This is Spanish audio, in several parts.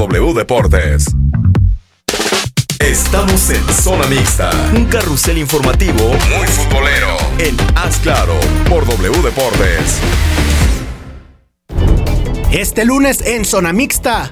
W Deportes. Estamos en Zona Mixta, un carrusel informativo muy futbolero en Haz Claro por W Deportes. Este lunes en Zona Mixta.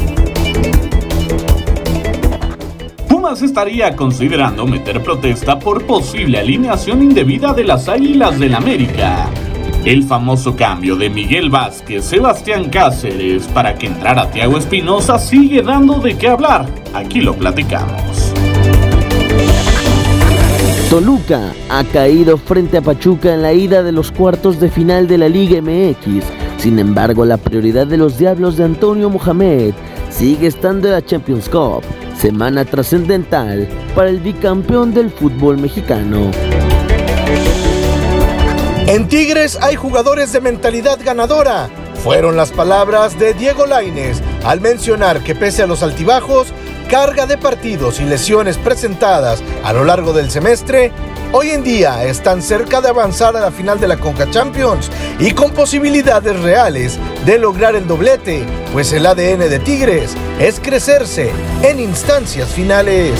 Pumas estaría considerando meter protesta por posible alineación indebida de las Águilas del América. El famoso cambio de Miguel Vázquez, Sebastián Cáceres para que entrara Thiago Espinosa sigue dando de qué hablar. Aquí lo platicamos. Toluca ha caído frente a Pachuca en la ida de los cuartos de final de la Liga MX. Sin embargo, la prioridad de los Diablos de Antonio Mohamed sigue estando en la Champions Cup, semana trascendental para el bicampeón del fútbol mexicano. En Tigres hay jugadores de mentalidad ganadora. Fueron las palabras de Diego Lainez al mencionar que pese a los altibajos, carga de partidos y lesiones presentadas a lo largo del semestre, hoy en día están cerca de avanzar a la final de la Conca Champions y con posibilidades reales de lograr el doblete, pues el ADN de Tigres es crecerse en instancias finales.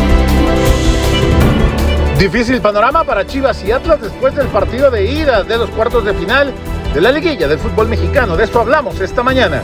Difícil panorama para Chivas y Atlas después del partido de ida de los cuartos de final de la liguilla del fútbol mexicano. De esto hablamos esta mañana.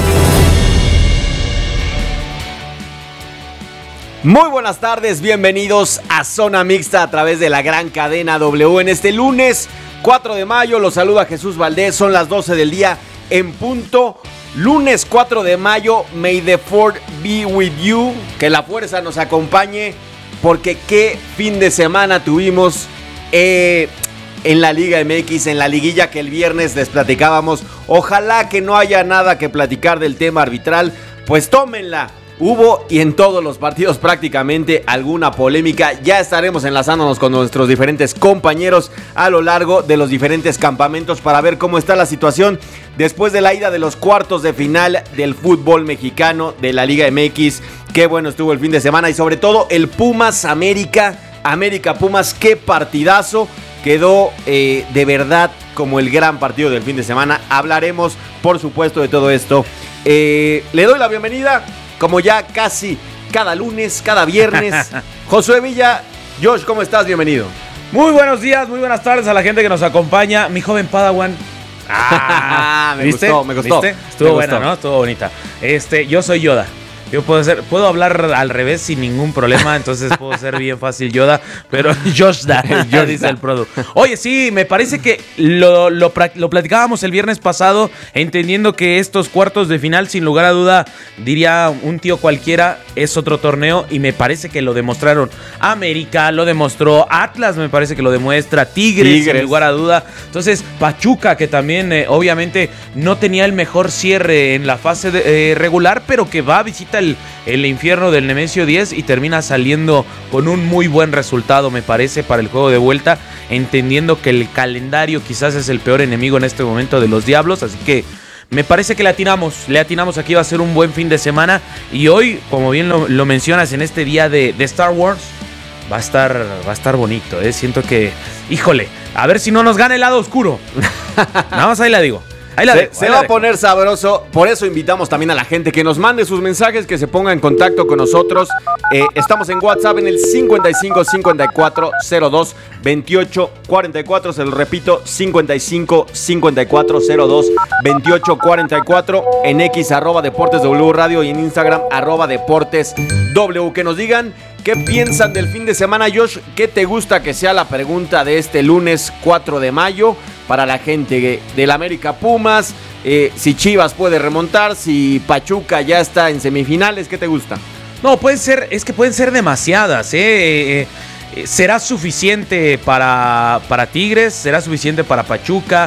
Muy buenas tardes, bienvenidos a Zona Mixta a través de la gran cadena W. En este lunes 4 de mayo los saluda Jesús Valdés, son las 12 del día en punto. Lunes 4 de mayo, may the Fourth be with you, que la fuerza nos acompañe, porque qué fin de semana tuvimos en la Liga MX, en la liguilla que el viernes les platicábamos. Ojalá que no haya nada que platicar del tema arbitral, pues tómenla. Hubo y en todos los partidos prácticamente alguna polémica. Ya estaremos enlazándonos con nuestros diferentes compañeros a lo largo de los diferentes campamentos para ver cómo está la situación después de la ida de los cuartos de final del fútbol mexicano de la Liga MX. Qué bueno estuvo el fin de semana y sobre todo el Pumas América Pumas, qué partidazo. Quedó de verdad como el gran partido del fin de semana. Hablaremos por supuesto de todo esto. Le doy la bienvenida, como ya casi cada lunes, cada viernes, Josué Villa. Josh, ¿cómo estás? Bienvenido. Muy buenos días, muy buenas tardes a la gente que nos acompaña. Mi joven Padawan. Me ¿Viste? gustó. ¿Viste? Estuvo buena, ¿no? Estuvo bonita. Yo soy Yoda. Yo puedo hablar al revés sin ningún problema, entonces puedo ser bien fácil Yoda, pero Josh dice el producto. Oye, sí, me parece que lo platicábamos el viernes pasado, entendiendo que estos cuartos de final, sin lugar a duda, diría un tío cualquiera, es otro torneo, y me parece que lo demostraron. América lo demostró, Atlas me parece que lo demuestra, Tigres. Sin lugar a duda. Entonces, Pachuca, que también obviamente no tenía el mejor cierre en la fase regular, pero que va a visitar el infierno del Nemesio 10 y termina saliendo con un muy buen resultado, me parece, para el juego de vuelta, entendiendo que el calendario quizás es el peor enemigo en este momento de los Diablos, así que me parece que le atinamos aquí, va a ser un buen fin de semana, y hoy, como bien lo mencionas, en este día de Star Wars, va a estar bonito, siento que, híjole, a ver si no nos gana el lado oscuro, nada más ahí la digo. Se va a poner sabroso, por eso invitamos también a la gente que nos mande sus mensajes, que se ponga en contacto con nosotros. Estamos en WhatsApp en el 55 54 02 28 44, se lo repito, 55 54 02 28 44, en X @Deportes W Radio y en Instagram @Deportes W. Que nos digan qué piensan del fin de semana. Josh, ¿qué te gusta que sea la pregunta de este lunes 4 de mayo? Para la gente del América Pumas, si Chivas puede remontar, si Pachuca ya está en semifinales, ¿qué te gusta? No, pueden ser demasiadas, ¿Será suficiente para Tigres? ¿Será suficiente para Pachuca?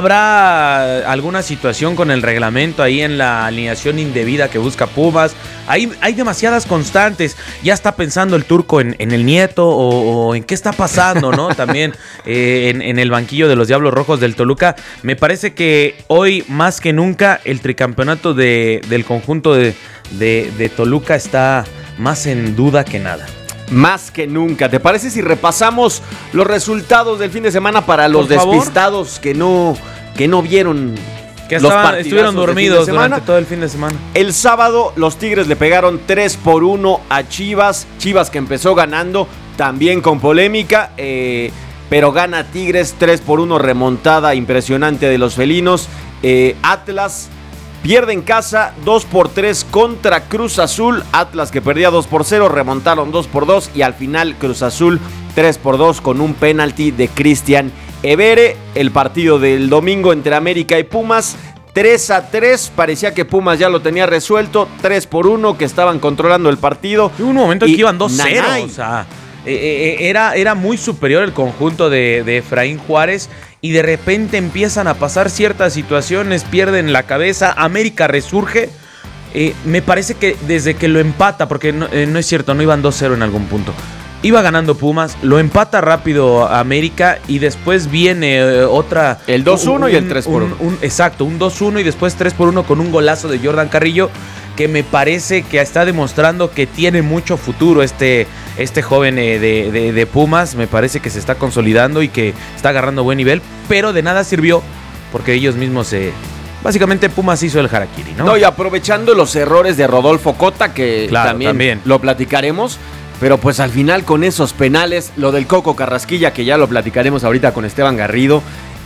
¿Habrá alguna situación con el reglamento ahí en la alineación indebida que busca Pumas? Hay demasiadas constantes. Ya está pensando el turco en el nieto o en qué está pasando, ¿no? También en el banquillo de los Diablos Rojos del Toluca. Me parece que hoy más que nunca el tricampeonato del conjunto de Toluca está más en duda que nada. Más que nunca. ¿Te parece si repasamos los resultados del fin de semana para los despistados que no vieron Que los estuvieron dormidos durante todo el fin de semana. El sábado los Tigres le pegaron 3-1 a Chivas. Chivas que empezó ganando, también con polémica, pero gana Tigres 3-1, remontada impresionante de los felinos. Atlas pierde en casa 2-3 contra Cruz Azul. Atlas que perdía 2-0, remontaron 2-2 y al final Cruz Azul 3-2 con un penalti de Cristian Evere. El partido del domingo entre América y Pumas, 3-3, parecía que Pumas ya lo tenía resuelto, 3-1, que estaban controlando el partido. Hubo un momento en que iban 2-0, o sea, era muy superior el conjunto de Efraín Juárez y de repente empiezan a pasar ciertas situaciones, pierden la cabeza, América resurge. Me parece que desde que lo empata, porque no es cierto, no iban 2-0 en algún punto. Iba ganando Pumas, lo empata rápido América y después viene otra... El 2-1 y el 3-1. Exacto, un 2-1 y después 3-1 con un golazo de Jordan Carrillo, que me parece que está demostrando que tiene mucho futuro este joven de Pumas. Me parece que se está consolidando y que está agarrando buen nivel, pero de nada sirvió porque ellos mismos básicamente Pumas hizo el harakiri, ¿no? No, y aprovechando los errores de Rodolfo Cota, que claro, también lo platicaremos. Pero pues al final con esos penales, lo del Coco Carrasquilla, que ya lo platicaremos ahorita con Esteban Garrido,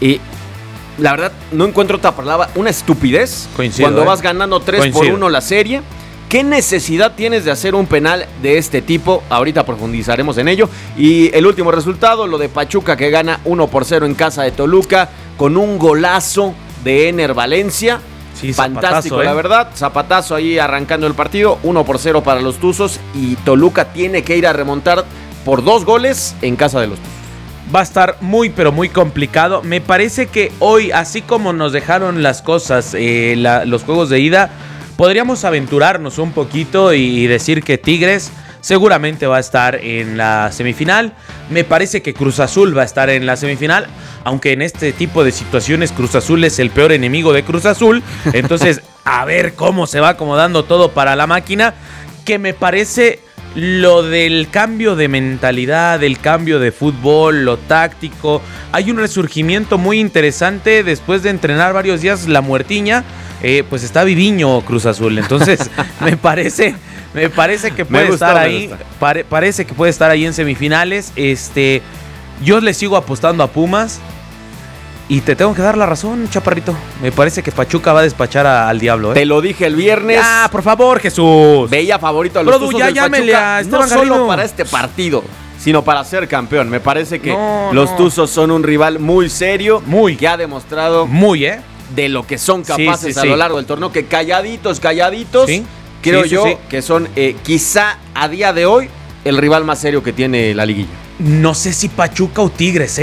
la verdad no encuentro otra palabra, una estupidez. Coincido, cuando vas ganando 3-1 la serie. ¿Qué necesidad tienes de hacer un penal de este tipo? Ahorita profundizaremos en ello. Y el último resultado, lo de Pachuca, que gana 1-0 en casa de Toluca con un golazo de Ener Valencia. Sí, fantástico, la verdad. Zapatazo ahí arrancando el partido. 1-0 para los Tuzos. Y Toluca tiene que ir a remontar por 2 goles en casa de los Tuzos. Va a estar muy, pero muy complicado. Me parece que hoy, así como nos dejaron las cosas, los juegos de ida, podríamos aventurarnos un poquito y decir que Tigres seguramente va a estar en la semifinal. Me parece que Cruz Azul va a estar en la semifinal, aunque en este tipo de situaciones Cruz Azul es el peor enemigo de Cruz Azul. Entonces, a ver cómo se va acomodando todo para la máquina, que me parece lo del cambio de mentalidad, el cambio de fútbol, lo táctico. Hay un resurgimiento muy interesante después de entrenar varios días la muertiña. Pues está viviño Cruz Azul, entonces me parece que puede estar ahí. Parece que puede estar ahí en semifinales. Yo le sigo apostando a Pumas y te tengo que dar la razón, chaparrito. Me parece que Pachuca va a despachar al diablo. Te lo dije el viernes. Ah, por favor, Jesús. Veía favorito a los Tuzos del Pachuca, no solo para este partido, sino para ser campeón. Me parece que los Tuzos son un rival muy serio, que ha demostrado de lo que son capaces a lo largo del torneo, que calladitos, creo yo que son quizá a día de hoy el rival más serio que tiene la liguilla. No sé si Pachuca o Tigres,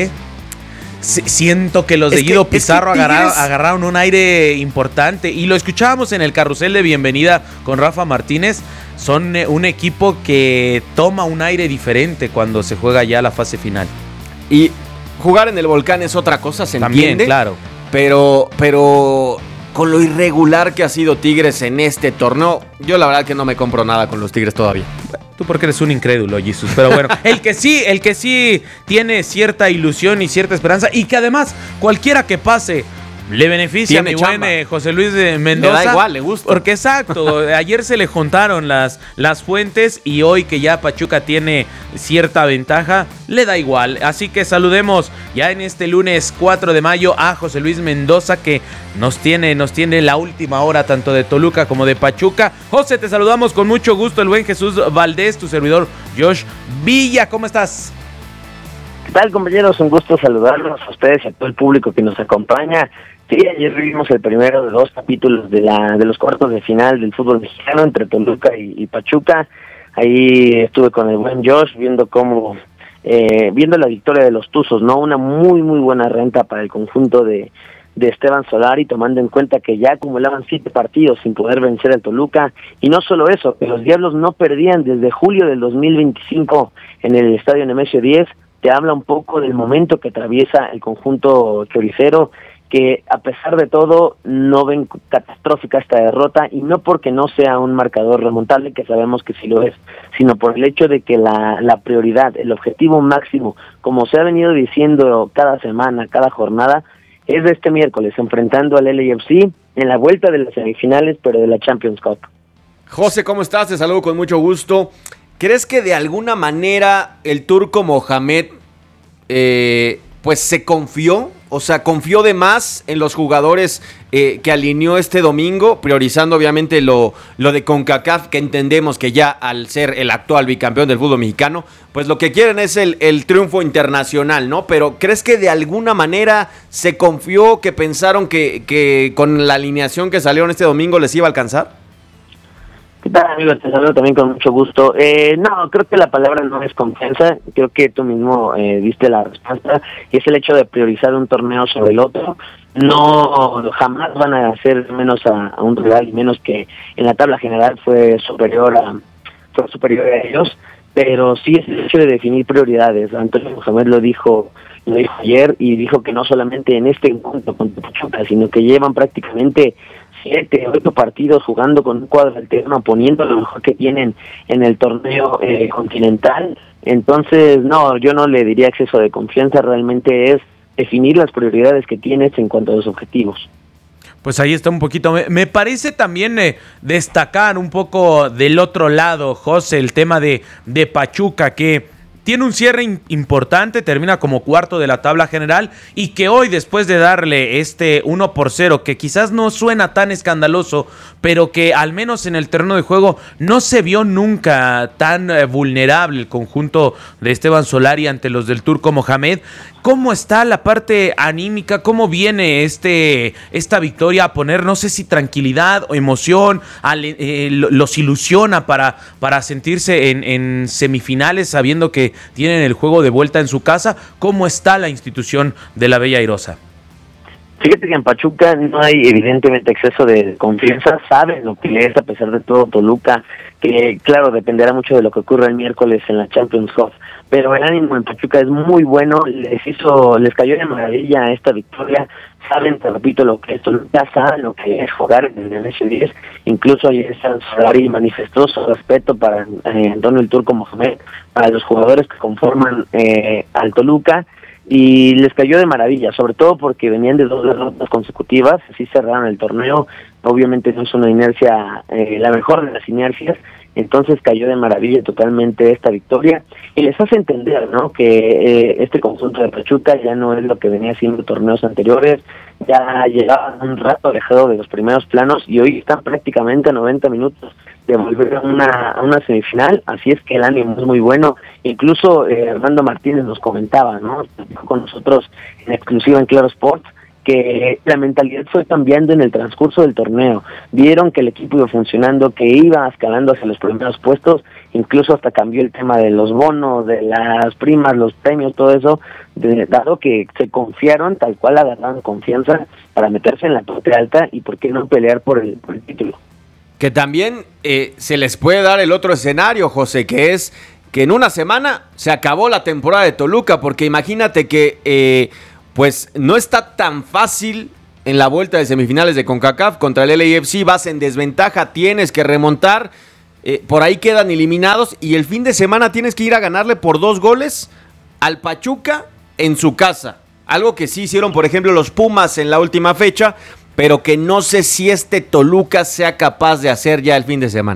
Siento que los de Guido Pizarro agarraron un aire importante y lo escuchábamos en el carrusel de bienvenida con Rafa Martínez. Son un equipo que toma un aire diferente cuando se juega ya la fase final. Y jugar en el Volcán es otra cosa, se entiende. También, claro. Pero con lo irregular que ha sido Tigres en este torneo, yo la verdad que no me compro nada con los Tigres todavía. Tú porque eres un incrédulo, Jesus. Pero bueno, el que sí tiene cierta ilusión y cierta esperanza, y que además cualquiera que pase le beneficia a mi buen José Luis de Mendoza. Le da igual, le gusta. Porque exacto, ayer se le juntaron las fuentes y hoy que ya Pachuca tiene cierta ventaja, le da igual. Así que saludemos ya en este lunes 4 de mayo a José Luis Mendoza, que nos tiene la última hora tanto de Toluca como de Pachuca. José, te saludamos con mucho gusto, el buen Jesús Valdés, tu servidor Josh Villa. ¿Cómo estás? ¿Qué tal, compañeros? Un gusto saludarlos a ustedes y a todo el público que nos acompaña. Sí, ayer vimos el primero de 2 capítulos de los cuartos de final del fútbol mexicano entre Toluca y Pachuca. Ahí estuve con el buen Josh viendo viendo la victoria de los Tuzos, ¿no? Una muy buena renta para el conjunto de Esteban Solari, tomando en cuenta que ya acumulaban 7 partidos sin poder vencer al Toluca. Y no solo eso, que los Diablos no perdían desde julio del 2025 en el estadio Nemesio 10. Te habla un poco del momento que atraviesa el conjunto choricero, que a pesar de todo no ven catastrófica esta derrota, y no porque no sea un marcador remontable, que sabemos que sí lo es, sino por el hecho de que la prioridad, el objetivo máximo, como se ha venido diciendo cada semana, cada jornada, es de este miércoles, enfrentando al LAFC en la vuelta de las semifinales, pero de la Champions Cup. José, ¿cómo estás? Te saludo con mucho gusto. ¿Crees que de alguna manera el turco Mohamed pues se confió? O sea, confió de más en los jugadores que alineó este domingo, priorizando obviamente lo de CONCACAF, que entendemos que ya al ser el actual bicampeón del fútbol mexicano, pues lo que quieren es el triunfo internacional, ¿no? Pero ¿crees que de alguna manera se confió, que pensaron que con la alineación que salieron este domingo les iba a alcanzar? ¿Qué tal, amigo? Te saludo también con mucho gusto. No, creo que la palabra no es confianza. Creo que tú mismo diste la respuesta, y es el hecho de priorizar un torneo sobre el otro. No, jamás van a hacer menos a un rival, y menos que en la tabla general fue superior a ellos, pero sí es el hecho de definir prioridades. Antonio Mohamed lo dijo ayer, y dijo que no solamente en este encuentro contra Pachuca, sino que llevan prácticamente 7, 8 partidos jugando con un cuadro alterno, poniendo lo mejor que tienen en el torneo continental. Entonces, no, yo no le diría exceso de confianza, realmente es definir las prioridades que tienes en cuanto a los objetivos. Pues ahí está un poquito. Me parece también destacar un poco del otro lado, José, el tema de Pachuca, que tiene un cierre importante, termina como cuarto de la tabla general, y que hoy, después de darle este 1-0, que quizás no suena tan escandaloso, pero que al menos en el terreno de juego no se vio nunca tan vulnerable el conjunto de Esteban Solari ante los del turco Mohamed. ¿Cómo está la parte anímica? ¿Cómo viene esta victoria a poner, no sé si tranquilidad o emoción, los ilusiona para sentirse en semifinales, sabiendo que tienen el juego de vuelta en su casa? ¿Cómo está la institución de la Bella Airosa? Fíjate que en Pachuca no hay evidentemente exceso de confianza, saben lo que es a pesar de todo Toluca, que claro, dependerá mucho de lo que ocurra el miércoles en la Champions Cup, pero el ánimo en Pachuca es muy bueno, les cayó de maravilla esta victoria, saben, te repito, lo que es Toluca, saben lo que es jugar en el MS10, incluso ayer Solari manifestó su respeto para Antonio el Turco Mohamed, para los jugadores que conforman al Toluca, y les cayó de maravilla, sobre todo porque venían de 2 derrotas consecutivas, así cerraron el torneo. Obviamente no es una inercia, la mejor de las inercias, entonces cayó de maravilla totalmente esta victoria, y les hace entender, ¿no?, que este conjunto de Pachuca ya no es lo que venía haciendo torneos anteriores, ya llegaban un rato alejado de los primeros planos, y hoy están prácticamente a 90 minutos de volver a una semifinal, así es que el ánimo es muy bueno. Incluso Hernando Martínez nos comentaba, ¿no?, con nosotros en exclusiva en Claro Sports, que la mentalidad fue cambiando en el transcurso del torneo. Vieron que el equipo iba funcionando, que iba escalando hacia los primeros puestos, incluso hasta cambió el tema de los bonos, de las primas, los premios, todo eso, dado que se confiaron, tal cual agarraron confianza para meterse en la parte alta y por qué no pelear por el título. Que también se les puede dar el otro escenario, José, que es que en una semana se acabó la temporada de Toluca, porque imagínate que pues no está tan fácil en la vuelta de semifinales de CONCACAF contra el LAFC, vas en desventaja, tienes que remontar, por ahí quedan eliminados, y el fin de semana tienes que ir a ganarle por 2 goles al Pachuca en su casa, algo que sí hicieron por ejemplo los Pumas en la última fecha, pero que no sé si Toluca sea capaz de hacer ya el fin de semana.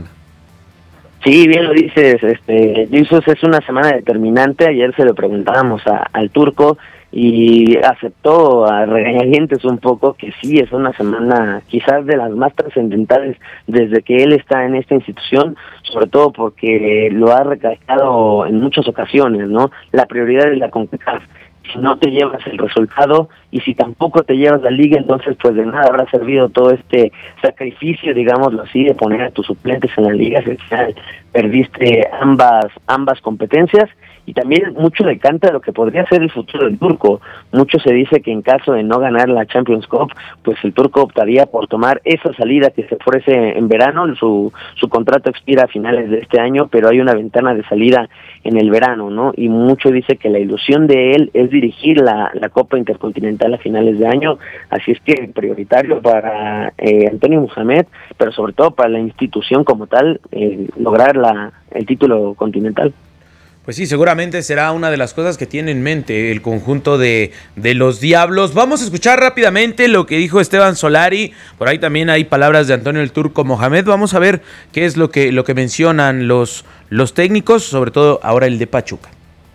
Sí, bien lo dices, Jesus, es una semana determinante. Ayer se lo preguntábamos al turco y aceptó a regañadientes un poco que sí, es una semana quizás de las más trascendentales desde que él está en esta institución, sobre todo porque lo ha recalcado en muchas ocasiones, ¿no? La prioridad es la CONCACAF. Si no te llevas el resultado y si tampoco te llevas la liga, entonces pues de nada habrá servido todo este sacrificio, digámoslo así, de poner a tus suplentes en la liga. Al final perdiste ambas competencias, y también mucho decanta lo que podría ser el futuro del turco. Mucho se dice que en caso de no ganar la Champions Cup, pues el turco optaría por tomar esa salida que se ofrece en verano. Su contrato expira a finales de este año, pero hay una ventana de salida en el verano, ¿no? Y mucho dice que la ilusión de él es dirigir la Copa Intercontinental a finales de año, así es que prioritario para Antonio Mohamed, pero sobre todo para la institución como tal, lograr el título continental. Pues sí, seguramente será una de las cosas que tiene en mente el conjunto de los Diablos. Vamos a escuchar rápidamente lo que dijo Esteban Solari. Por ahí también hay palabras de Antonio el Turco Mohamed. Vamos a ver qué es lo que mencionan los técnicos, sobre todo ahora el de Pachuca.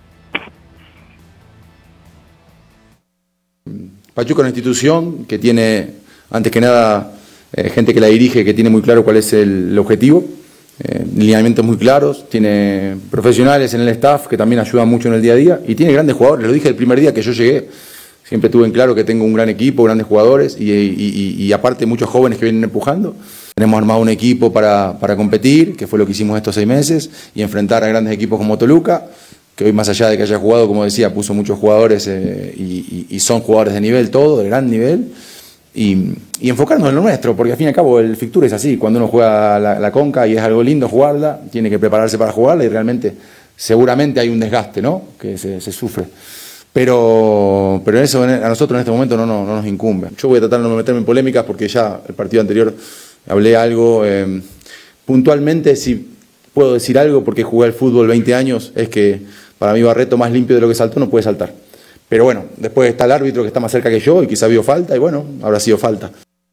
Pachuca es una institución que tiene, antes que nada, gente que la dirige, que tiene muy claro cuál es el objetivo. Lineamientos muy claros, tiene profesionales en el staff que también ayudan mucho en el día a día y tiene grandes jugadores. Lo dije el primer día que yo llegué, siempre tuve en claro que tengo un gran equipo, grandes jugadores y aparte muchos jóvenes que vienen empujando. Tenemos armado un equipo para competir, que fue lo que hicimos estos 6 meses, y enfrentar a grandes equipos como Toluca, que hoy más allá de que haya jugado, como decía, puso muchos jugadores y son jugadores de nivel, todo, de gran nivel. Y enfocarnos en lo nuestro, porque al fin y al cabo el fixture es así, cuando uno juega la Conca y es algo lindo jugarla, tiene que prepararse para jugarla y realmente seguramente hay un desgaste, ¿no? Que se sufre. Pero eso a nosotros en este momento no nos incumbe. Yo voy a tratar de no meterme en polémicas porque ya el partido anterior hablé algo. Puntualmente, si puedo decir algo, porque jugué al fútbol 20 años, es que para mí Barreto, más limpio de lo que saltó, no puede saltar. Pero bueno, después está el árbitro que está más cerca que yo y quizá vio falta y bueno, habrá sido falta.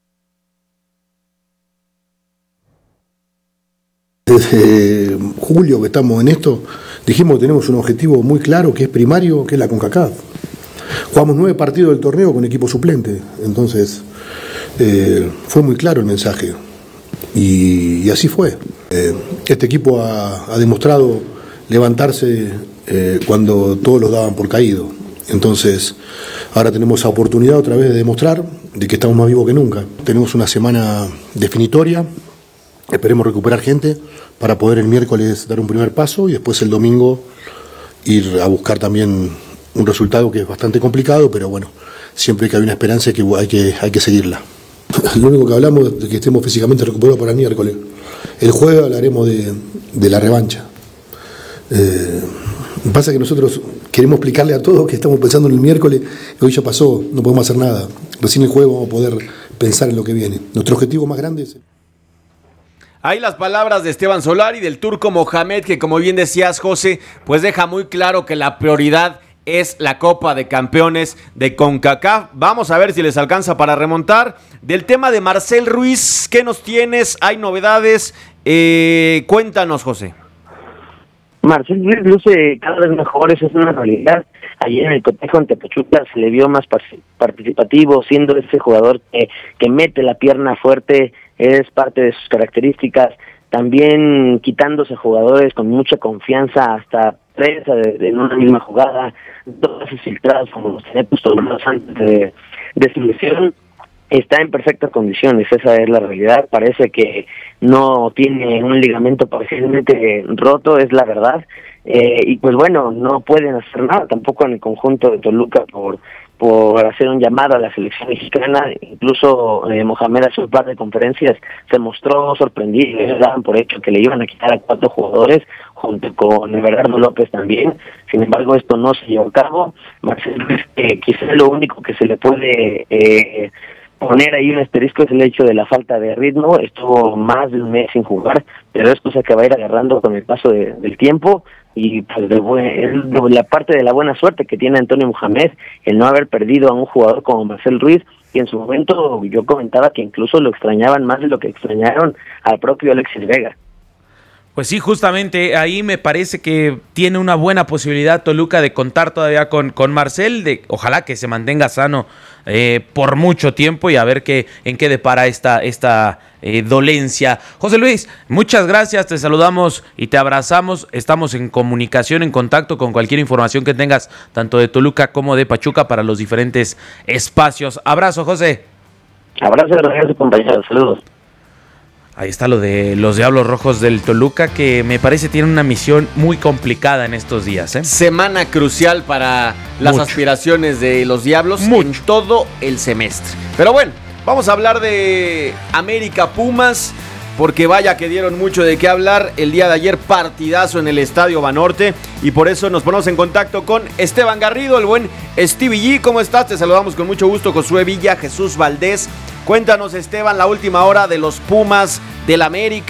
Desde julio que estamos en esto, dijimos que tenemos un objetivo muy claro que es primario, que es la CONCACAF. Jugamos 9 partidos del torneo con equipo suplente, entonces fue muy claro el mensaje y así fue. Este equipo ha demostrado levantarse cuando todos los daban por caído. Entonces, ahora tenemos la oportunidad otra vez de demostrar de que estamos más vivos que nunca. Tenemos una semana definitoria, esperemos recuperar gente para poder el miércoles dar un primer paso y después el domingo ir a buscar también un resultado que es bastante complicado, pero bueno, siempre que hay una esperanza que hay que seguirla. Lo único que hablamos es de que estemos físicamente recuperados para el miércoles. El jueves hablaremos de la revancha. Pasa que nosotros queremos explicarle a todos que estamos pensando en el miércoles, que hoy ya pasó, no podemos hacer nada. Recién el jueves vamos a poder pensar en lo que viene. Nuestro objetivo más grande es... Ahí las palabras de Esteban Solari, del Turco Mohamed, que como bien decías, José, pues deja muy claro que la prioridad es la Copa de Campeones de CONCACAF. Vamos a ver si les alcanza para remontar. Del tema de Marcel Ruiz, ¿qué nos tienes? ¿Hay novedades? Cuéntanos, José. Marcel Ruiz luce cada vez mejor, eso es una realidad. Ayer en el cotejo ante Pachuca se le vio más participativo, siendo ese jugador que mete la pierna fuerte, es parte de sus características. También quitándose jugadores con mucha confianza, hasta 3 en una misma jugada, 2 filtrados como los tenía acostumbrados antes de su lesión. Está en perfectas condiciones, esa es la realidad. Parece que no tiene un ligamento parcialmente roto, es la verdad. Y pues bueno, no pueden hacer nada tampoco en el conjunto de Toluca por hacer un llamado a la selección mexicana. Incluso Mohamed hace un par de conferencias se mostró sorprendido. Ellos daban por hecho que le iban a quitar a 4 jugadores junto con Everardo López también. Sin embargo, esto no se llevó a cabo. Marcelo, quizás lo único que se le puede poner ahí un asterisco es el hecho de la falta de ritmo. Estuvo más de un mes sin jugar, pero es cosa que va a ir agarrando con el paso del tiempo. Y pues la parte de la buena suerte que tiene Antonio Mohamed, el no haber perdido a un jugador como Marcel Ruiz, y en su momento yo comentaba que incluso lo extrañaban más de lo que extrañaron al propio Alexis Vega. Pues sí, justamente ahí me parece que tiene una buena posibilidad Toluca de contar todavía con Marcel, ojalá que se mantenga sano por mucho tiempo y a ver en qué depara esta dolencia. José Luis, muchas gracias, te saludamos y te abrazamos, estamos en comunicación, en contacto con cualquier información que tengas, tanto de Toluca como de Pachuca para los diferentes espacios. Abrazo, José. Abrazo de regreso, compañeros, saludos. Ahí está lo de los Diablos Rojos del Toluca, que me parece tiene una misión muy complicada en estos días. Semana crucial para las aspiraciones de los Diablos en todo el semestre. Pero bueno, vamos a hablar de América Pumas, porque vaya que dieron mucho de qué hablar el día de ayer, partidazo en el Estadio Banorte, y por eso nos ponemos en contacto con Esteban Garrido, el buen Stevie G. ¿Cómo estás? Te saludamos con mucho gusto, Josué Villa, Jesús Valdés. Cuéntanos, Esteban, la última hora de los Pumas del América.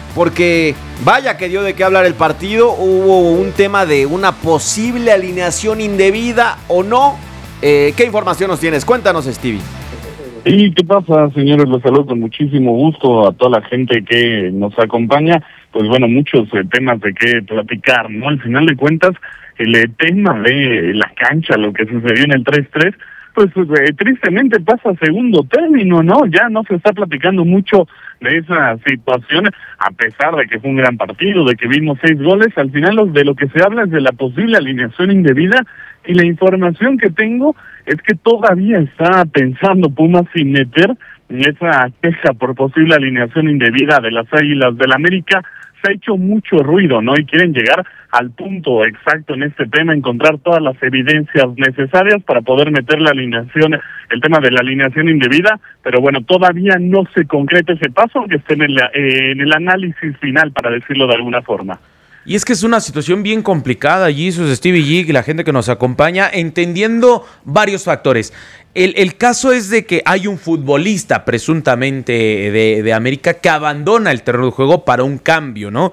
porque vaya que dio de qué hablar el partido. Hubo un tema de una posible alineación indebida o no. ¿Qué información nos tienes? Cuéntanos, Stevie. ¿Y qué pasa, señores? Los saludo con muchísimo gusto a toda la gente que nos acompaña. Pues bueno, muchos temas de qué platicar, ¿no? Al final de cuentas, el tema de la cancha, lo que sucedió en el 3-3, pues tristemente pasa a segundo término, ¿no? Ya no se está platicando mucho de esa situación, a pesar de que fue un gran partido, de que vimos 6 goles. Al final de lo que se habla es de la posible alineación indebida, y la información que tengo es que todavía está pensando Pumas sin meter esa queja por posible alineación indebida de las Águilas del América. Se ha hecho mucho ruido, ¿no? Y quieren llegar al punto exacto en este tema, encontrar todas las evidencias necesarias para poder meter la alineación, el tema de la alineación indebida, pero bueno, todavía no se concreta ese paso, aunque esté en el análisis final, para decirlo de alguna forma. Y es que es una situación bien complicada, Jesus, Stevie G, y la gente que nos acompaña, entendiendo varios factores. El caso es de que hay un futbolista presuntamente de América que abandona el terreno de juego para un cambio, ¿no?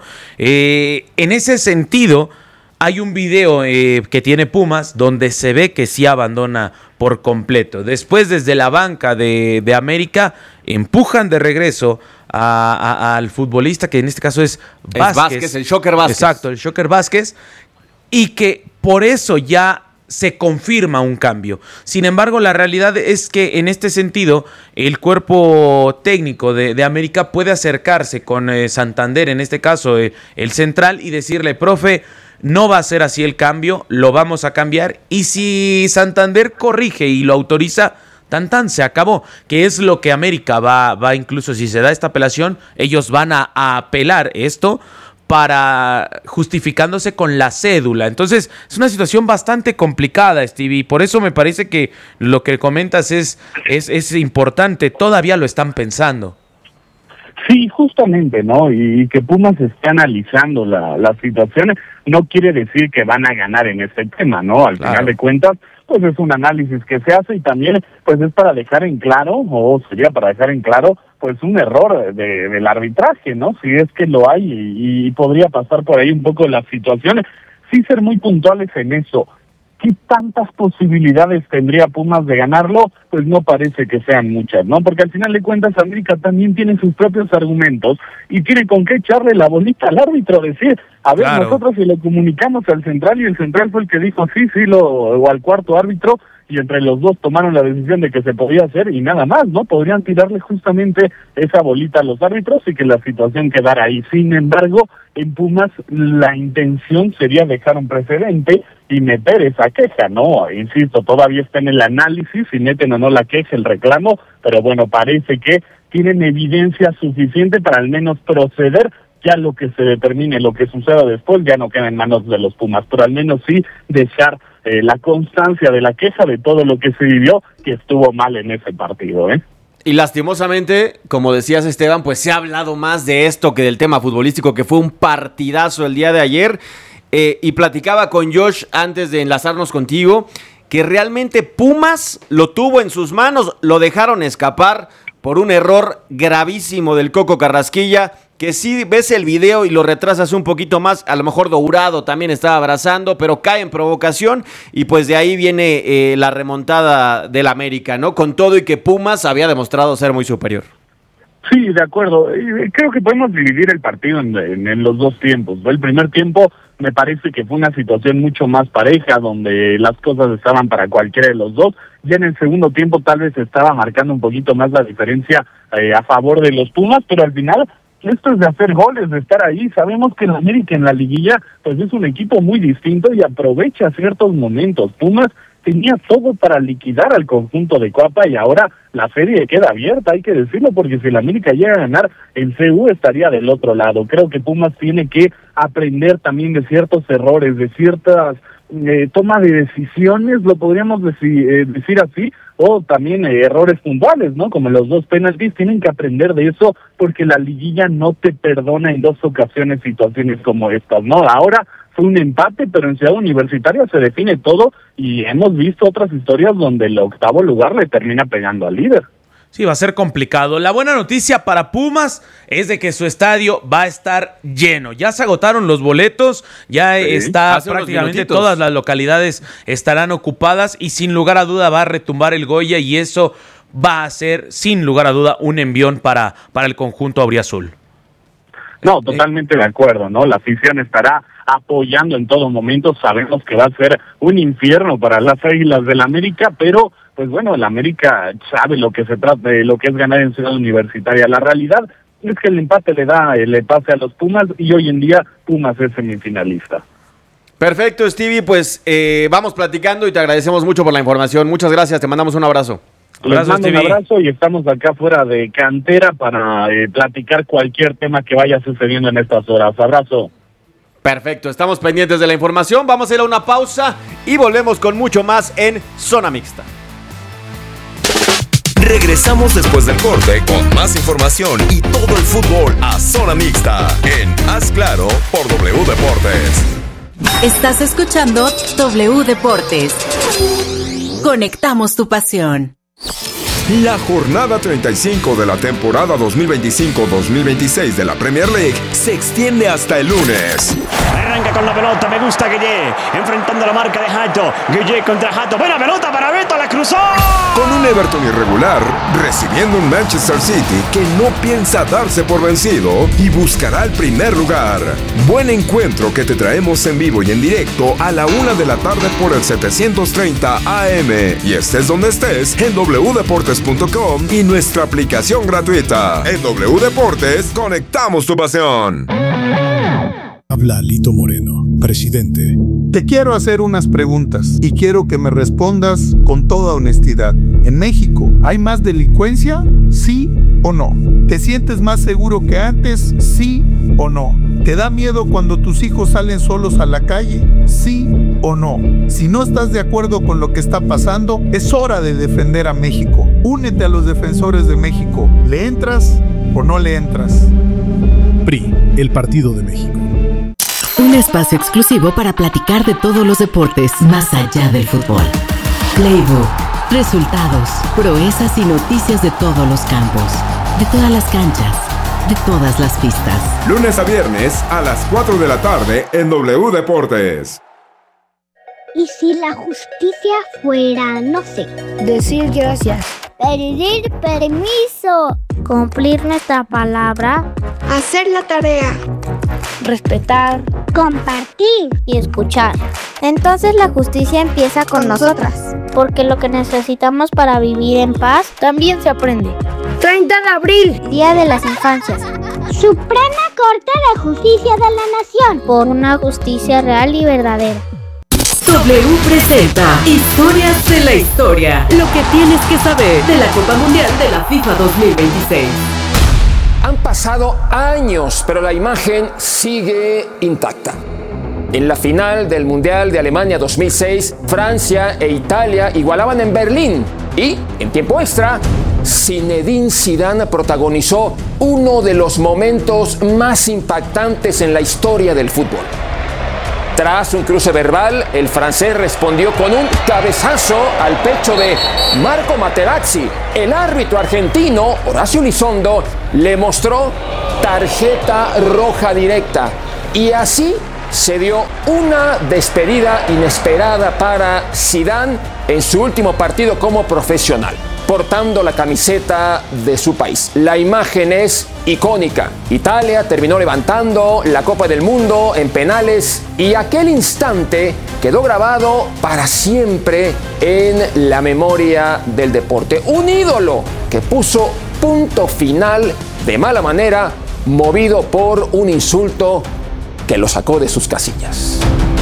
En ese sentido, hay un video que tiene Pumas donde se ve que sí abandona por completo. Después, desde la banca de América, empujan de regreso al futbolista, que en este caso es Vázquez, el Shocker Vázquez. Exacto, el Shocker Vázquez, y que por eso ya se confirma un cambio. Sin embargo, la realidad es que en este sentido, el cuerpo técnico de América puede acercarse con Santander, en este caso el central, y decirle: profe, no va a ser así el cambio, lo vamos a cambiar, y si Santander corrige y lo autoriza, tan se acabó, que es lo que América va incluso si se da esta apelación, ellos van a apelar esto para justificándose con la cédula. Entonces es una situación bastante complicada, Stevie, por eso me parece que lo que comentas es importante. Todavía lo están pensando. Sí, justamente, ¿no? Y que Pumas esté analizando la situación no quiere decir que van a ganar en este tema, ¿no? Al final de cuentas, pues es un análisis que se hace, y también pues es para dejar en claro, o sería para dejar en claro, pues un error del arbitraje, ¿no? Si es que lo hay, y podría pasar por ahí un poco las situaciones. Sí, ser muy puntuales en eso. ¿Qué tantas posibilidades tendría Pumas de ganarlo? Pues no parece que sean muchas, ¿no? Porque al final de cuentas América también tiene sus propios argumentos y tiene con qué echarle la bolita al árbitro, decir, a ver, nosotros se lo comunicamos al central, y el central fue el que dijo sí, o al cuarto árbitro, y entre los dos tomaron la decisión de que se podía hacer, y nada más, ¿no? Podrían tirarle justamente esa bolita a los árbitros y que la situación quedara ahí. Sin embargo, en Pumas la intención sería dejar un precedente y meter esa queja, ¿no? Insisto, todavía está en el análisis si meten o no la queja, el reclamo, pero bueno, parece que tienen evidencia suficiente para al menos proceder. Ya lo que se determine, lo que suceda después, ya no queda en manos de los Pumas, pero al menos sí dejar la constancia de la queja de todo lo que se vivió, que estuvo mal en ese partido, ¿eh? Y lastimosamente, como decías, Esteban, pues se ha hablado más de esto que del tema futbolístico, que fue un partidazo el día de ayer. Y platicaba con Josh antes de enlazarnos contigo, que realmente Pumas lo tuvo en sus manos, lo dejaron escapar por un error gravísimo del Coco Carrasquilla, que si ves el video y lo retrasas un poquito más, a lo mejor Dourado también estaba abrazando, pero cae en provocación, y pues de ahí viene la remontada del América, ¿no? Con todo y que Pumas había demostrado ser muy superior. Sí, de acuerdo. Creo que podemos dividir el partido en los dos tiempos, ¿no? El primer tiempo me parece que fue una situación mucho más pareja, donde las cosas estaban para cualquiera de los dos. Ya en el segundo tiempo tal vez estaba marcando un poquito más la diferencia a favor de los Pumas, pero al final esto es de hacer goles, de estar ahí. Sabemos que el América en la liguilla pues es un equipo muy distinto y aprovecha ciertos momentos. Pumas tenía todo para liquidar al conjunto de Cuapa, y ahora la serie queda abierta, hay que decirlo, porque si el América llega a ganar, el CU estaría del otro lado. Creo que Pumas tiene que aprender también de ciertos errores, de ciertas toma de decisiones, lo podríamos decir así, o también errores puntuales, ¿no? Como los 2 penaltis, tienen que aprender de eso, porque la liguilla no te perdona en 2 ocasiones situaciones como estas, ¿no? Ahora fue un empate, pero en Ciudad Universitaria se define todo, y hemos visto otras historias donde el octavo lugar le termina pegando al líder. Sí, va a ser complicado. La buena noticia para Pumas es de que su estadio va a estar lleno. Ya se agotaron los boletos, ya está prácticamente todas las localidades estarán ocupadas y sin lugar a duda va a retumbar el Goya y eso va a ser sin lugar a duda un envión para el conjunto auriazul. No, totalmente de acuerdo, ¿no? La afición estará apoyando en todo momento. Sabemos que va a ser un infierno para las Águilas del América, pero pues bueno, el América sabe lo que se trata, de lo que es ganar en Ciudad Universitaria. La realidad es que el empate le da el pase a los Pumas y hoy en día Pumas es semifinalista. Perfecto, Stevie, pues vamos platicando y te agradecemos mucho por la información. Muchas gracias, te mandamos un abrazo. Les mando un abrazo y estamos acá fuera de cantera para platicar cualquier tema que vaya sucediendo en estas horas. Abrazo. Perfecto, estamos pendientes de la información. Vamos a ir a una pausa y volvemos con mucho más en Zona Mixta. Regresamos después del corte con más información y todo el fútbol a Zona Mixta en Haz Claro por W Deportes. Estás escuchando W Deportes. Conectamos tu pasión. La jornada 35 de la temporada 2025-2026 de la Premier League se extiende hasta el lunes. Arranca con la pelota, me gusta Gueye, enfrentando la marca de Hato. Gueye contra Hato, buena pelota para Beto, la cruzó. Con un Everton irregular, recibiendo un Manchester City que no piensa darse por vencido y buscará el primer lugar. Buen encuentro que te traemos en vivo y en directo a la 1 de la tarde por el 730 AM. Y estés donde estés, en wdeportes.com y nuestra aplicación gratuita. En W Deportes, conectamos tu pasión. Habla Lito Moreno, presidente. Te quiero hacer unas preguntas y quiero que me respondas con toda honestidad. ¿En México hay más delincuencia? ¿Sí o no? ¿Te sientes más seguro que antes? ¿Sí o no? ¿Te da miedo cuando tus hijos salen solos a la calle? ¿Sí o no? Si no estás de acuerdo con lo que está pasando, es hora de defender a México. Únete a los defensores de México. ¿Le entras o no le entras? PRI, el Partido de México. Un espacio exclusivo para platicar de todos los deportes más allá del fútbol. Playbook, resultados, proezas y noticias de todos los campos, de todas las canchas, de todas las pistas. Lunes a viernes a las 4 de la tarde en W Deportes. ¿Y si la justicia fuera, no sé, decir gracias, pedir permiso, cumplir nuestra palabra, hacer la tarea, respetar, compartir y escuchar? Entonces la justicia empieza con nosotras, porque lo que necesitamos para vivir en paz también se aprende. 30 de abril, Día de las Infancias. Suprema Corte de Justicia de la Nación, por una justicia real y verdadera. W presenta Historias de la Historia. Lo que tienes que saber de la Copa Mundial de la FIFA 2026. Han pasado años, pero la imagen sigue intacta. En la final del Mundial de Alemania 2006, Francia e Italia igualaban en Berlín. Y, en tiempo extra, Zinedine Zidane protagonizó uno de los momentos más impactantes en la historia del fútbol. Tras un cruce verbal, el francés respondió con un cabezazo al pecho de Marco Materazzi. El árbitro argentino, Horacio Elizondo, le mostró tarjeta roja directa. Y así se dio una despedida inesperada para Zidane en su último partido como profesional, portando la camiseta de su país. La imagen es icónica. Italia terminó levantando la Copa del Mundo en penales y aquel instante quedó grabado para siempre en la memoria del deporte. Un ídolo que puso punto final de mala manera, movido por un insulto que lo sacó de sus casillas.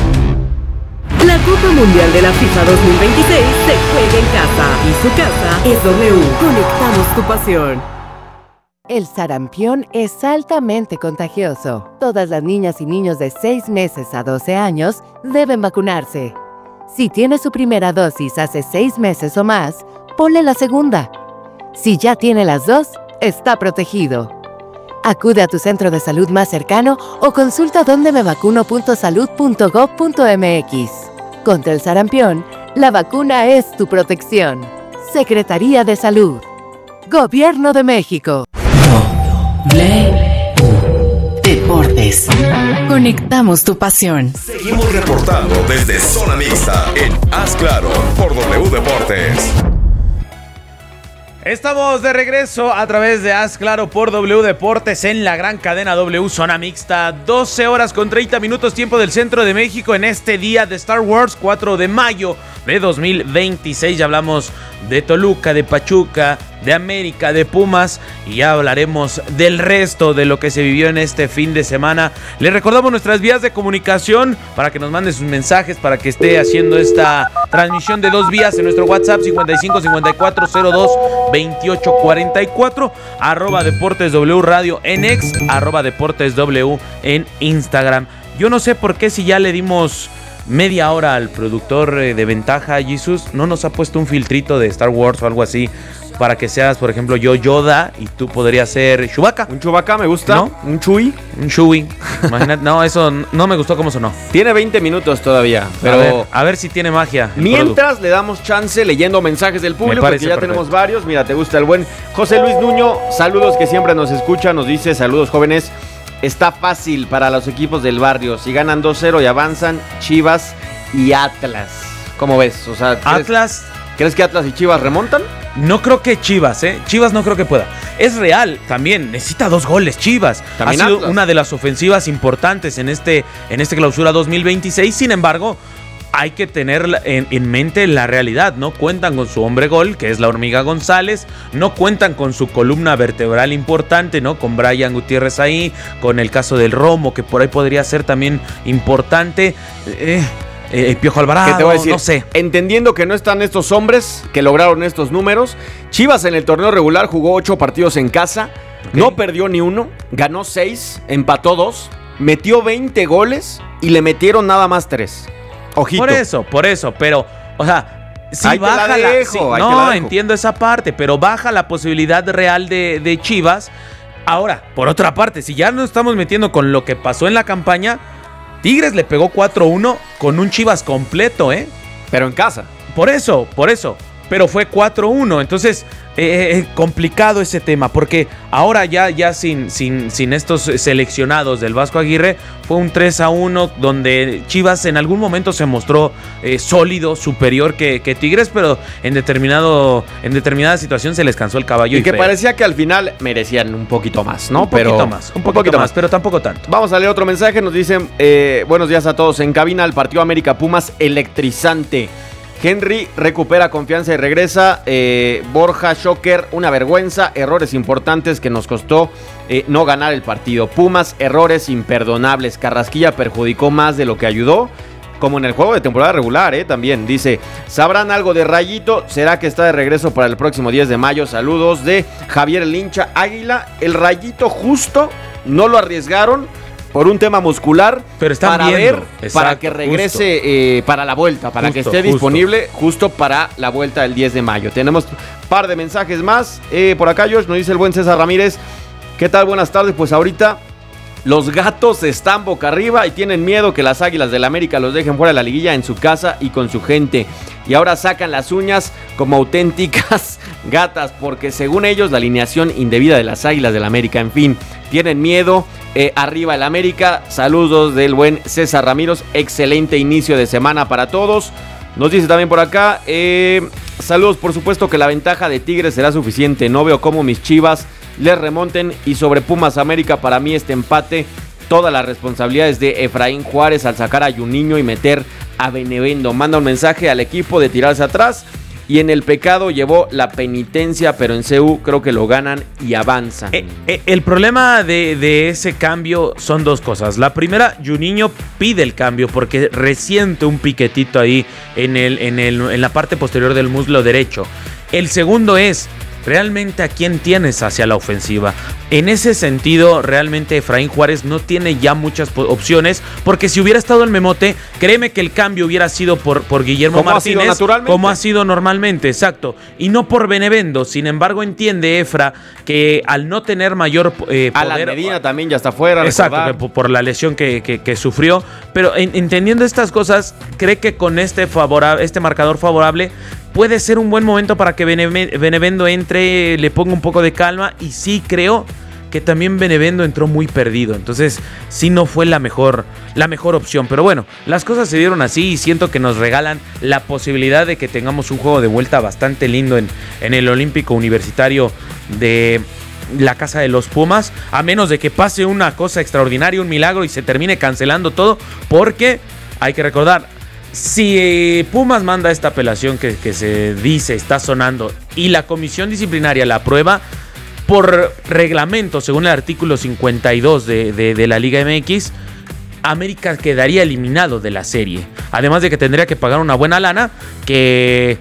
La Copa Mundial de la FIFA 2026 se juega en casa y su casa es W. Conectamos tu pasión. El sarampión es altamente contagioso. Todas las niñas y niños de 6 meses a 12 años deben vacunarse. Si tiene su primera dosis hace 6 meses o más, ponle la segunda. Si ya tiene las dos, está protegido. Acude a tu centro de salud más cercano o consulta dondemevacuno.salud.gov.mx. Contra el sarampión, la vacuna es tu protección. Secretaría de Salud. Gobierno de México. Deportes. Conectamos tu pasión. Seguimos reportando desde Zona Mixta en Haz Claro por W Deportes. Estamos de regreso a través de Haz Claro por W Deportes en la gran cadena W Zona Mixta. 12 horas con 30 minutos tiempo del centro de México en este día de Star Wars, 4 de mayo de 2026. Ya hablamos de Toluca, de Pachuca, de América, de Pumas y ya hablaremos del resto de lo que se vivió en este fin de semana. Les recordamos nuestras vías de comunicación para que nos mande sus mensajes, para que esté haciendo esta transmisión de 2 vías en nuestro WhatsApp 55 54 02 28 44, @Deportes W Radio en X, @Deportes W en Instagram. Yo no sé por qué, si ya le dimos media hora al productor de ventaja, Jesus, no nos ha puesto un filtrito de Star Wars o algo así para que seas, por ejemplo, yo Yoda y tú podrías ser Chewbacca. Un Chewbacca me gusta, ¿no? Un Chewie. Un Chewie. Imagínate, no, eso no me gustó cómo sonó. Tiene 20 minutos todavía, pero a ver si tiene magia. Mientras le damos chance leyendo mensajes del público, porque ya perfecto. tenemos varios. Mira, te gusta el buen José Luis Nuño, saludos, que siempre nos escucha, nos dice: saludos jóvenes, está fácil para los equipos del barrio, si ganan 2-0 y avanzan Chivas y Atlas. ¿Cómo ves? O sea, ¿crees que Atlas y Chivas remontan? No creo que Chivas, Chivas no creo que pueda. Es real, también necesita 2 goles Chivas. También ha sido Atlas. una de las ofensivas importantes en este clausura 2026. Sin embargo, hay que tener en mente la realidad. No cuentan con su hombre gol, que es la Hormiga González. No cuentan con su columna vertebral importante, ¿no? Con Brian Gutiérrez ahí, con el caso del Romo, que por ahí podría ser también importante. Piojo Alvarado, ¿Qué te voy a decir? no sé. Entendiendo que no están estos hombres que lograron estos números, Chivas en el torneo regular jugó 8 partidos en casa, no perdió ni uno, ganó 6, empató 2, metió 20 goles y le metieron nada más 3. Ojito. Por eso, pero, o sea, si ahí baja te la dejo, no, entiendo esa parte, pero baja la posibilidad real de Chivas. Ahora, por otra parte, si ya nos estamos metiendo con lo que pasó en la campaña, Tigres le pegó 4-1 con un Chivas completo, Pero en casa. Por eso. Pero fue 4-1. Entonces, complicado ese tema. Porque ahora ya sin estos seleccionados del Vasco Aguirre, fue un 3-1 donde Chivas en algún momento se mostró sólido, superior que Tigres, pero en determinada situación se les cansó el caballo. Y que parecía que al final merecían un poquito más, ¿no? Un poquito más, pero tampoco tanto. Vamos a leer otro mensaje. Nos dicen: buenos días a todos en cabina. El partido América Pumas electrizante. Henry recupera confianza y regresa. Borja Shocker, una vergüenza. Errores importantes que nos costó no ganar el partido. Pumas, errores imperdonables. Carrasquilla perjudicó más de lo que ayudó, como en el juego de temporada regular, también. Dice: ¿sabrán algo de Rayito? ¿Será que está de regreso para el próximo 10 de mayo? Saludos de Javier el Hincha Águila. El Rayito justo no lo arriesgaron por un tema muscular, pero están para viendo. ver, Exacto, para que regrese para la vuelta, para que esté disponible justo para la vuelta del 10 de mayo. Tenemos un par de mensajes más. Por acá, Josh, nos dice el buen César Ramírez: ¿qué tal? Buenas tardes. Pues ahorita los gatos están boca arriba y tienen miedo que las Águilas del América los dejen fuera de la liguilla en su casa y con su gente. Y ahora sacan las uñas como auténticas gatas, porque según ellos la alineación indebida de las Águilas del América, en fin, tienen miedo. Arriba el América. Saludos del buen César Ramírez. Excelente inicio de semana para todos. Nos dice también por acá: saludos, por supuesto que la ventaja de Tigres será suficiente. No veo cómo mis Chivas les remonten. Y sobre Pumas América, para mí este empate, todas las responsabilidades de Efraín Juárez al sacar a Juninho y meter a Benevendo. Manda un mensaje al equipo de tirarse atrás. Y en el pecado llevó la penitencia, pero en CU creo que lo ganan y avanzan. El problema de ese cambio son 2 cosas. La primera, Juninho pide el cambio porque resiente un piquetito ahí en la parte posterior del muslo derecho. El segundo es: ¿realmente a quién tienes hacia la ofensiva? En ese sentido, realmente Efraín Juárez no tiene ya muchas opciones, porque si hubiera estado el Memote, créeme que el cambio hubiera sido por Guillermo Martínez, como ha sido normalmente, exacto, y no por Benevendo. Sin embargo, entiende Efra que al no tener mayor poder... Alan Medina también ya está fuera. Exacto, por la lesión que sufrió, pero entendiendo estas cosas, cree que con este marcador favorable puede ser un buen momento para que Benevendo entre, le ponga un poco de calma, y sí creo que también Benevendo entró muy perdido, entonces sí no fue la mejor opción, pero bueno, las cosas se dieron así y siento que nos regalan la posibilidad de que tengamos un juego de vuelta bastante lindo en el Olímpico Universitario de la casa de los Pumas, a menos de que pase una cosa extraordinaria, un milagro y se termine cancelando todo, porque hay que recordar, si Pumas manda esta apelación que se dice está sonando y la comisión disciplinaria la aprueba, por reglamento, según el artículo 52 de la Liga MX, América quedaría eliminado de la serie. Además de que tendría que pagar una buena lana que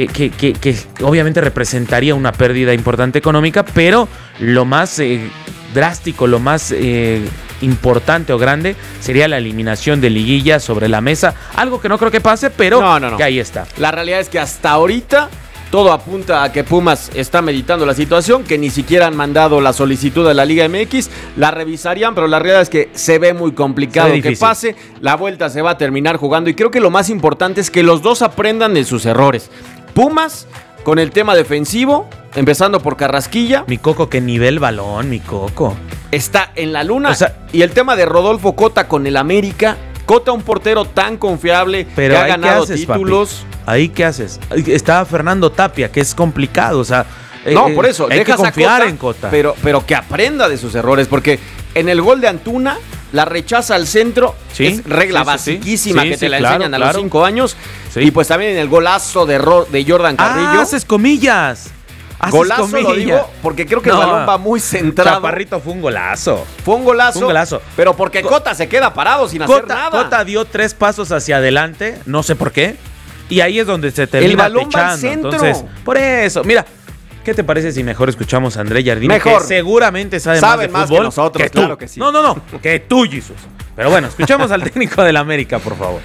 obviamente representaría una pérdida importante económica, pero lo más drástico, lo más importante o grande sería la eliminación de liguilla sobre la mesa. Algo que no creo que pase, pero no. Que ahí está. La realidad es que hasta ahorita todo apunta a que Pumas está meditando la situación, que ni siquiera han mandado la solicitud a la Liga MX, la revisarían, pero la realidad es que se ve muy complicado que pase, la vuelta se va a terminar jugando y creo que lo más importante es que los dos aprendan de sus errores. Pumas con el tema defensivo, empezando por Carrasquilla. Mi Coco, que nivel balón, mi Coco. Está en la luna, y el tema de Rodolfo Cota con el América. Cota, un portero tan confiable, pero que ha ganado títulos. Papi? ¿Ahí qué haces? Está Fernando Tapia, que es complicado, o sea... No, por eso, hay que confiar en Cota. Pero que aprenda de sus errores, porque en el gol de Antuna, la rechaza al centro, es regla basiquísima que te la enseñan a los 5 años, y pues también en el golazo de Jordan Carrillo. ¡Haces comillas! Golazo lo digo porque creo que el balón va muy centrado. Chaparrito, fue un golazo. Fue un golazo. Pero porque Cota se queda parado sin hacer nada. Cota dio 3 pasos hacia adelante, no sé por qué. Y ahí es donde se termina el balón techando. Va al centro. Entonces, por eso, mira, ¿qué te parece si mejor escuchamos a André Jardine? Mejor. Que seguramente sabe más de fútbol que nosotros, que tú. Claro que sí. No, que tú, Jesús. Pero bueno, escuchamos al técnico del América, por favor.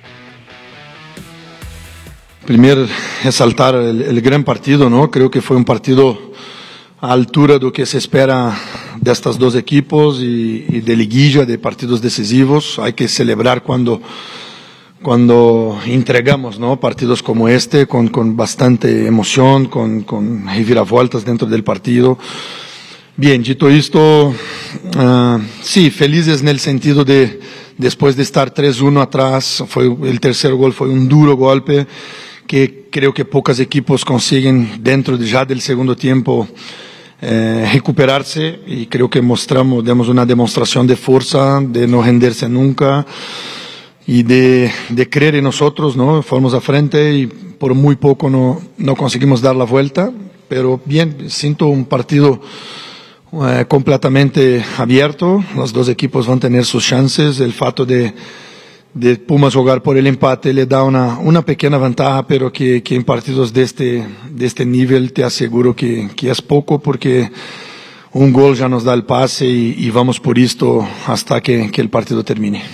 Primero, resaltar el gran partido, ¿no? Creo que fue un partido a altura de lo que se espera de estos dos equipos y de liguilla, de partidos decisivos. Hay que celebrar cuando entregamos, ¿no? Partidos como este, con bastante emoción, con reviravoltas dentro del partido. Bien, dicho esto, sí, felices en el sentido de, después de estar 3-1 atrás, el tercer gol fue un duro golpe, que creo que pocos equipos consiguen dentro ya del segundo tiempo recuperarse, y creo que demos una demostración de fuerza, de no rendirse nunca, y de creer en nosotros, ¿no? Fuimos a frente y por muy poco no conseguimos dar la vuelta, pero bien, siento un partido completamente abierto. Los dos equipos van a tener sus chances. El fato de Pumas jugar por el empate le da una pequeña ventaja, pero que en partidos de este nivel te aseguro que es poco, porque un gol ya nos da el pase y vamos por esto hasta que el partido termine.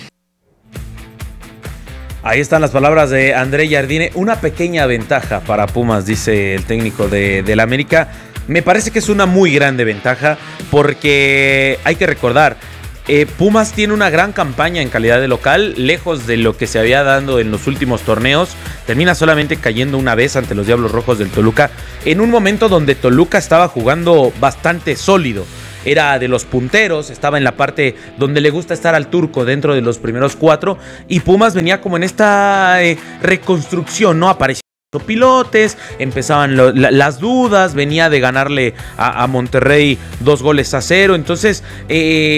Ahí están las palabras de André Jardine. Una pequeña ventaja para Pumas, dice el técnico del América. Me parece que es una muy grande ventaja, porque hay que recordar, Pumas tiene una gran campaña en calidad de local, lejos de lo que se había dado en los últimos torneos. Termina solamente cayendo una vez ante los Diablos Rojos del Toluca, en un momento donde Toluca estaba jugando bastante sólido. Era de los punteros, estaba en la parte donde le gusta estar al turco, dentro de los primeros 4, y Pumas venía como en esta reconstrucción, ¿no? Aparecían pilotes, empezaban las dudas, venía de ganarle a Monterrey 2-0, entonces